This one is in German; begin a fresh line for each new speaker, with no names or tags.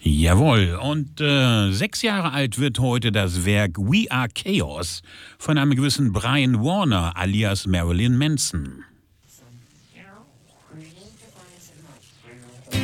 Jawohl, und 6 Jahre alt wird heute das Werk We Are Chaos von einem gewissen Brian Warner alias Marilyn Manson.